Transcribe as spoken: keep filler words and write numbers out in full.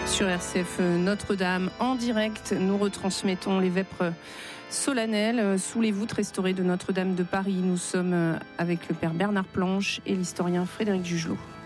Sur R C F Notre-Dame, en direct, nous retransmettons les vêpres solennelles sous les voûtes restaurées de Notre-Dame de Paris. Nous sommes avec le père Bernard Planche et l'historien Frédéric Jugelot.